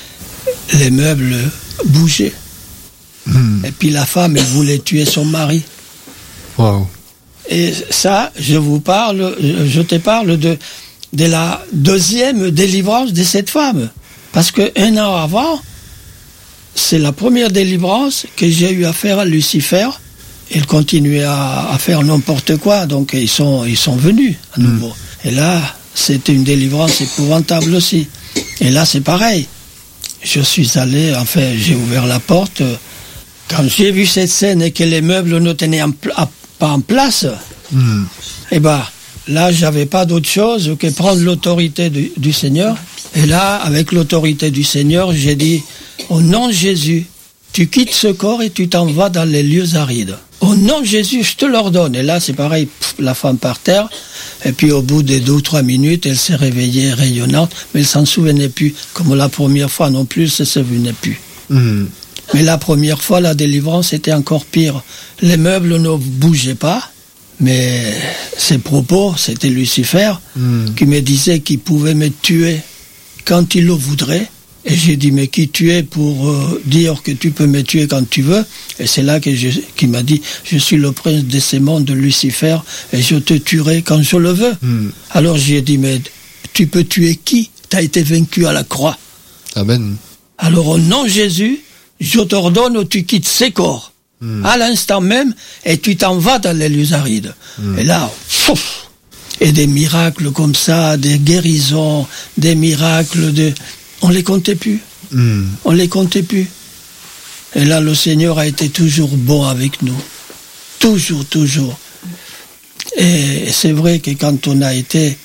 Les meubles bougeaient. Mmh. Et puis la femme, elle voulait tuer son mari. Wow. Et ça, je vous parle, je te parle de, de la deuxième délivrance de cette femme. Parce que un an avant, c'est la première délivrance que j'ai eu à faire à Lucifer. Il continuait à, à faire n'importe quoi, donc ils sont, ils sont venus à nouveau. Mmh. Et là, c'était une délivrance épouvantable aussi. Et là, c'est pareil. Je suis allé, enfin, j'ai ouvert la porte. Quand j'ai vu cette scène et que les meubles ne tenaient en pla- pas en place, mmh. et ben là, j'avais pas d'autre chose que prendre l'autorité du, du Seigneur. Et là, avec l'autorité du Seigneur, j'ai dit, au nom de Jésus, tu quittes ce corps et tu t'en vas dans les lieux arides. Au nom de Jésus, je te l'ordonne. Et là, c'est pareil, pff, la femme par terre. Et puis, au bout de deux ou trois minutes, elle s'est réveillée rayonnante, mais elle s'en souvenait plus. Comme la première fois non plus, elle se souvenait plus. Mmh. Mais la première fois, la délivrance était encore pire. Les meubles ne bougeaient pas, mais ses propos, c'était Lucifer, mmh. qui me disait qu'il pouvait me tuer quand il le voudrait. Et j'ai dit, mais qui tu es pour euh, dire que tu peux me tuer quand tu veux? Et c'est là que je, qu'il m'a dit, je suis le prince de ces mondes de Lucifer, et je te tuerai quand je le veux. Mm. Alors j'ai dit, mais tu peux tuer qui? Tu as été vaincu à la croix. Amen. Alors au nom de Jésus, je t'ordonne, tu quittes ces corps, mm. à l'instant même, et tu t'en vas dans les lieux arides. Mm. Et là, pouf, et des miracles comme ça, des guérisons, des miracles de... On les comptait plus. Mm. On les comptait plus. Et là, le Seigneur a été toujours bon avec nous. Toujours, toujours. Et c'est vrai que quand on a été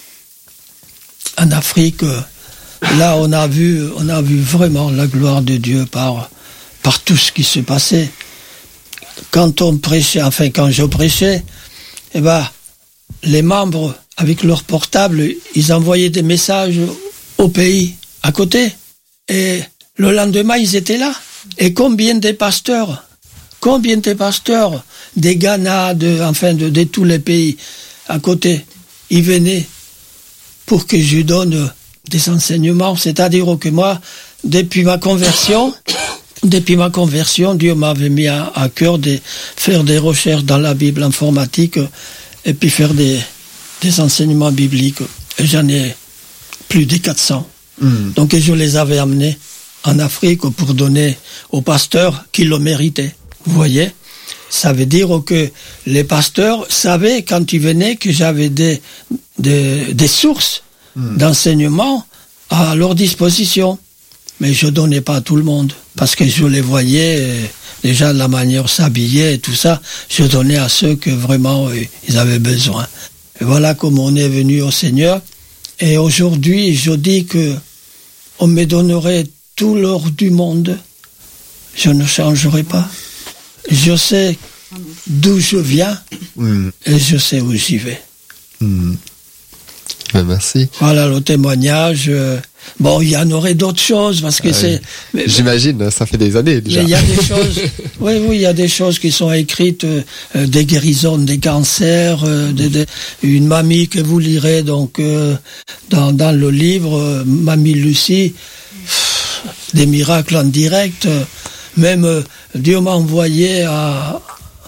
en Afrique, là, on a vu, on a vu vraiment la gloire de Dieu par, par tout ce qui se passait. Quand on prêchait, enfin, quand je prêchais, eh ben, les membres, avec leur portable, ils envoyaient des messages au pays à côté. Et le lendemain, ils étaient là. Et combien de pasteurs, combien de pasteurs des Ghana, de, enfin de, de tous les pays à côté, ils venaient pour que je donne des enseignements. C'est-à-dire que moi, depuis ma conversion, depuis ma conversion, Dieu m'avait mis à, à cœur de faire des recherches dans la Bible informatique et puis faire des, des enseignements bibliques. Et j'en ai plus de quatre cents. Mmh. Donc je les avais amenés en Afrique pour donner aux pasteurs qui le méritaient. Vous voyez? Ça veut dire que les pasteurs savaient quand ils venaient que j'avais des, des, des sources mmh. d'enseignement à leur disposition. Mais je donnais pas à tout le monde. Parce que je les voyais, déjà de la manière s'habiller et tout ça, je donnais à ceux que vraiment ils avaient besoin. Et voilà comment on est venu au Seigneur. Et aujourd'hui, je dis que on me donnerait tout l'or du monde, je ne changerai pas. Je sais d'où je viens mmh. et je sais où j'y vais. Mmh. Ben merci. Voilà le témoignage. Bon, il y en aurait d'autres choses parce que ouais. c'est. Mais, j'imagine, ça fait des années déjà. Il y a des choses. Oui, oui, il y a des choses qui sont écrites, euh, des guérisons, des cancers, euh, des, des, une mamie que vous lirez donc euh, dans dans le livre, euh, Mamie Lucie, pff, des miracles en direct. Euh, même euh, Dieu m'a envoyé à,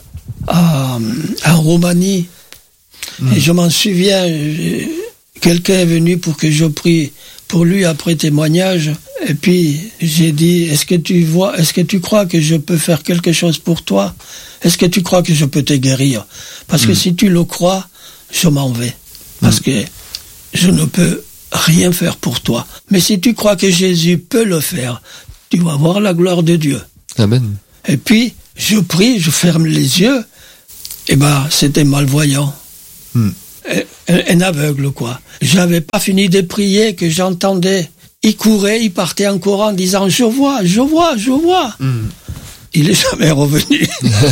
à en Roumanie mmh. et je m'en souviens. Je, quelqu'un est venu pour que je prie pour lui après témoignage, et puis j'ai dit, est-ce que tu vois, est-ce que tu crois que je peux faire quelque chose pour toi? Est-ce que tu crois que je peux te guérir? Parce mmh. que si tu le crois, je m'en vais. Parce mmh. que je ne peux rien faire pour toi. Mais si tu crois que Jésus peut le faire, tu vas voir la gloire de Dieu. Amen. Et puis, je prie, je ferme les yeux, et ben, c'était malvoyant. Hmm. Un aveugle, quoi. J'avais pas fini de prier que j'entendais. Il courait, il partait en courant en disant « Je vois, je vois, je vois mm. ». Il est jamais revenu.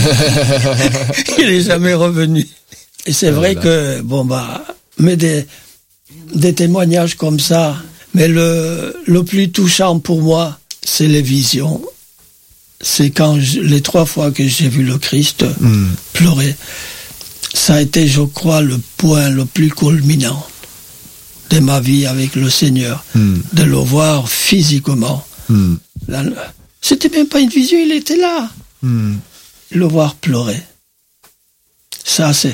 Il est jamais revenu. Et c'est ah, vrai là. que, bon bah, mais des, des témoignages comme ça, mais le, le plus touchant pour moi, c'est les visions. C'est quand je, les trois fois que j'ai vu le Christ mm. pleurer. Ça a été, je crois, le point le plus culminant de ma vie avec le Seigneur, mm. de le voir physiquement. Mm. Là, c'était même pas une vision, il était là. Mm. Le voir pleurer. Ça, c'est...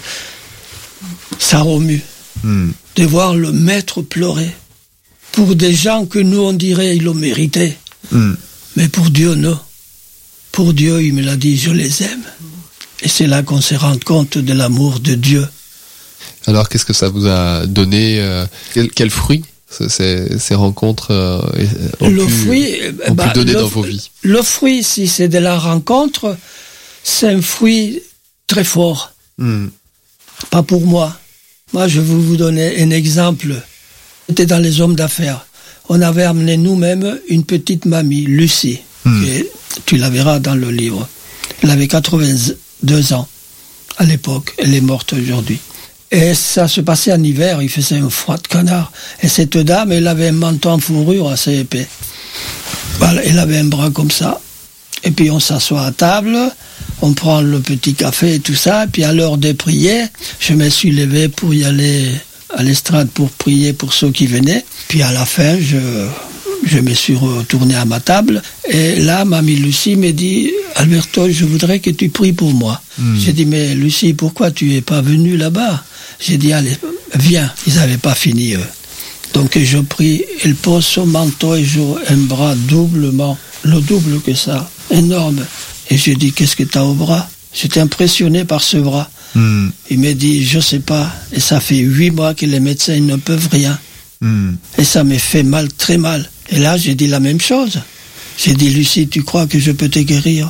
Ça remue. Mm. De voir le Maître pleurer. Pour des gens que nous, on dirait, ils l'ont mérité. Mm. Mais pour Dieu, non. Pour Dieu, il me l'a dit, je les aime. Et c'est là qu'on se rend compte de l'amour de Dieu. Alors, qu'est-ce que ça vous a donné euh, quel, quel fruit ces, ces rencontres euh, ont, le pu, fruit, ont bah, pu donner le, dans vos vies? Le fruit, si c'est de la rencontre, c'est un fruit très fort. Mm. Pas pour moi. Moi, je vais vous donner un exemple. C'était dans les hommes d'affaires. On avait amené nous-mêmes une petite mamie, Lucie. Mm. Qui, tu la verras dans le livre. Elle avait quatre-vingt-deux ans à l'époque. Elle est morte aujourd'hui. Et ça se passait en hiver, il faisait un froid de canard. Et cette dame, elle avait un manteau en fourrure assez épais. Voilà, elle avait un bras comme ça. Et puis on s'assoit à table, on prend le petit café et tout ça. Et puis à l'heure de prier, je me suis levé pour y aller à l'estrade pour prier pour ceux qui venaient. Puis à la fin, je... Je me suis retourné à ma table et là, mamie Lucie me dit « Alberto, je voudrais que tu pries pour moi. Mm. » J'ai dit « Mais Lucie, pourquoi tu es pas venue là-bas ?» J'ai dit « Allez, viens. » Ils n'avaient pas fini, eux. Donc je prie, elle pose son manteau et j'ai un bras doublement, le double que ça, énorme. Et je dis « Qu'est-ce que tu as au bras ?» J'étais impressionné par ce bras. Mm. Il me dit « Je sais pas. » Et ça fait huit mois que les médecins ne peuvent rien. Mm. Et ça me fait mal, très mal. Et là, j'ai dit la même chose. J'ai dit, Lucie, tu crois que je peux te guérir?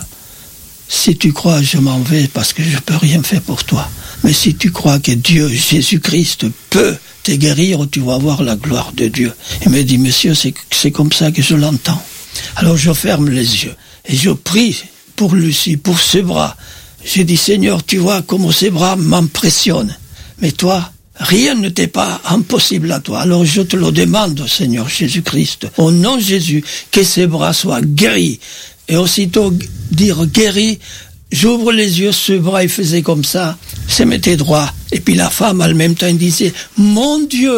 Si tu crois, je m'en vais parce que je peux rien faire pour toi. Mais si tu crois que Dieu, Jésus-Christ, peut te guérir, tu vas voir la gloire de Dieu. Il me dit, monsieur, c'est, c'est comme ça que je l'entends. Alors je ferme les yeux et je prie pour Lucie, pour ses bras. J'ai dit, Seigneur, tu vois comment ses bras m'impressionnent. Mais toi, rien ne t'est pas impossible à toi. Alors je te le demande, Seigneur Jésus-Christ, au nom de Jésus, que ses bras soient guéris. Et aussitôt dire guéri, j'ouvre les yeux, ce bras il faisait comme ça, se mettait droit. Et puis la femme, en même temps, disait, mon Dieu.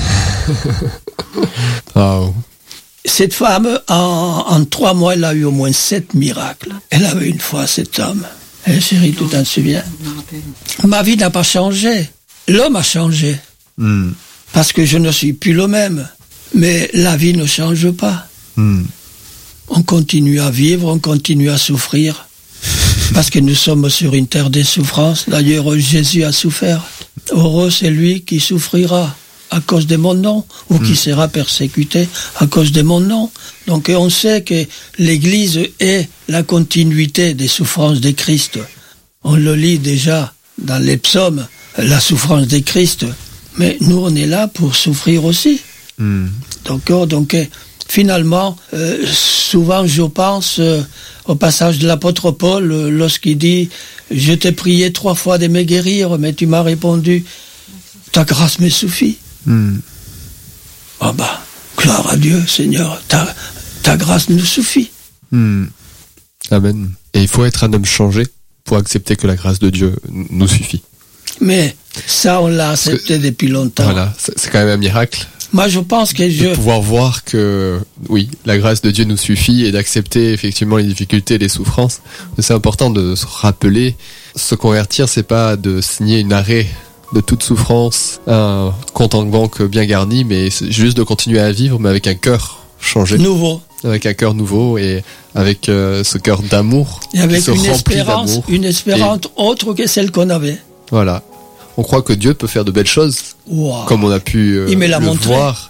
Oh. Cette femme, en, en trois mois, elle a eu au moins sept miracles. Elle avait une fois cet homme. Eh, chérie, tu t'en souviens? Ma vie n'a pas changé. L'homme a changé, mm. parce que je ne suis plus le même, mais la vie ne change pas. Mm. On continue à vivre, on continue à souffrir, parce que nous sommes sur une terre de souffrance. D'ailleurs, Jésus a souffert. Heureux c'est lui qui souffrira à cause de mon nom, ou mm. qui sera persécuté à cause de mon nom. Donc on sait que l'Église est la continuité des souffrances de Christ. On le lit déjà dans les psaumes, la souffrance de Christ, mais nous on est là pour souffrir aussi. Mm. D'accord, donc finalement, euh, souvent je pense euh, au passage de l'apôtre Paul, euh, lorsqu'il dit « Je t'ai prié trois fois de me guérir, mais tu m'as répondu « Ta grâce me suffit. Mm. » Oh bah, gloire à Dieu, Seigneur, ta, ta grâce nous suffit. Mm. Amen. Et il faut être un homme changé pour accepter que la grâce de Dieu nous suffit. Mais ça, on l'a accepté que, depuis longtemps. Voilà, c'est, c'est quand même un miracle. Moi, je pense que je... De pouvoir voir que, oui, la grâce de Dieu nous suffit et d'accepter effectivement les difficultés et les souffrances. Mais c'est important de se rappeler, se convertir, c'est pas de signer une arrêt de toute souffrance, un compte en banque bien garni, mais c'est juste de continuer à vivre, mais avec un cœur changé. Nouveau. Avec un cœur nouveau et avec euh, ce cœur d'amour. Et avec une espérance, une espérance et... autre que celle qu'on avait. Voilà. On croit que Dieu peut faire de belles choses, wow. comme on a pu euh, Il me l'a le montré. voir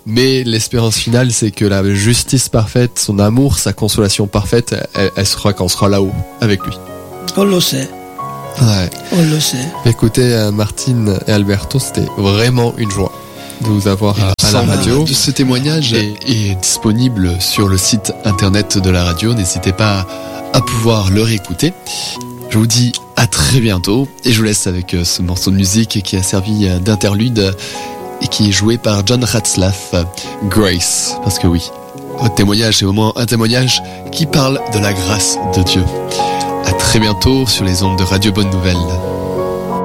Mais l'espérance finale, c'est que la justice parfaite, son amour, sa consolation parfaite, elle, elle sera quand on sera là-haut avec lui. On le sait. Ouais. On le sait. Écoutez, Martine et Alberto, c'était vraiment une joie de vous avoir à, à la radio. Ce témoignage est, est disponible sur le site internet de la radio. N'hésitez pas à pouvoir le réécouter. Je vous dis à très bientôt et je vous laisse avec ce morceau de musique qui a servi d'interlude et qui est joué par John Ratzlaff, Grace. Parce que oui, votre témoignage, c'est vraiment un témoignage qui parle de la grâce de Dieu. À très bientôt sur les ondes de Radio Bonne Nouvelle.